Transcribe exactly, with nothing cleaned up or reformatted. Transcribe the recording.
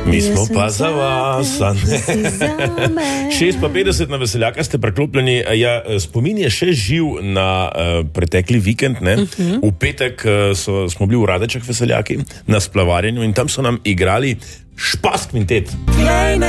Mi smo pa za vas, a ne? šest pa petdeset na Veseljaka ste preklopljeni. Ja, spomin je še živ na uh, pretekli vikend, ne? Uh-huh. V petek uh, so, smo bili v Radečah Veseljaki na splavarjenju in tam so nam igrali Špas kvintet.